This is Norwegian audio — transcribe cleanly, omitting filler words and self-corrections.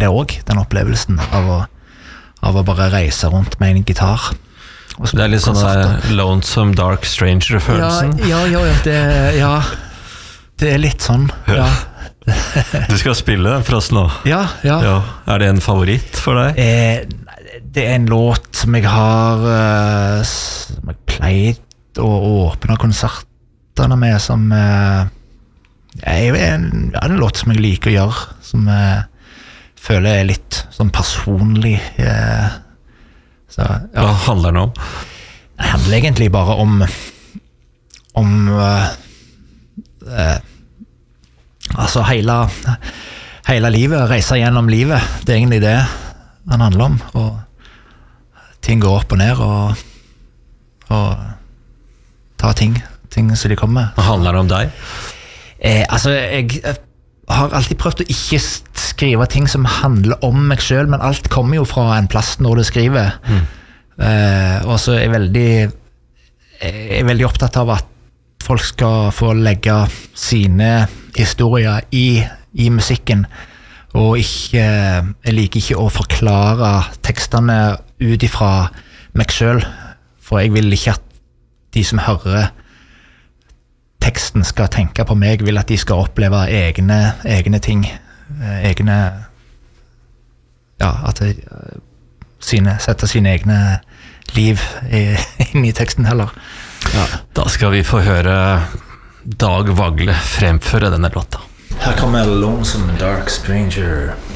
det også, den opplevelsen av å bare reise rundt med en gitar. Det litt sånn lonesome, dark stranger-følelsen. Ja, det litt sånn, ja. Du skal spille den for oss nå. Ja. Det en favoritt for deg? Det en låt som jeg har som jeg pleid å åpne konsertene med, som en låt som jeg liker å gjøre, som føler litt sånn personlig. Så, ja. Hva handler den om? Det handler egentlig bare om altså hele livet, reise gjennom livet. Det egentlig det den handler om, og ting går opp og ned, og ta ting som de kommer. Hva handler det om deg? Altså, jeg har alltid prøvd å ikke skrive ting som handler om meg selv, men alt kommer jo fra en plass når du skriver. Og så er jeg veldig opptatt av at folk skal få legge sine historier i musikken, og jeg liker ikke å forklare tekstene ut ifra meg selv, for jeg vil ikke at de som hører teksten skal tenke på meg, vil at de skal oppleve egne ting, at sette sine egne liv inn i teksten heller. Ja. Da skal vi få høre Dag Vagle fremføre denne låta. Her kommer Lonesome Dark Stranger.